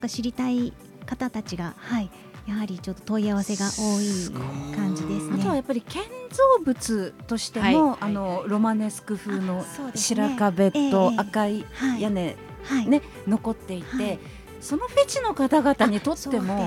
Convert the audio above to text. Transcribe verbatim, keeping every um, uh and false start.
知りたい方たちが、はい、やはりちょっと問い合わせが多い感じですね。 あとはやっぱり建造物としても、はい、あのロマネスク風の白壁と赤い屋根、ね、はい、残っていて、はい、そのフェチの方々にとっても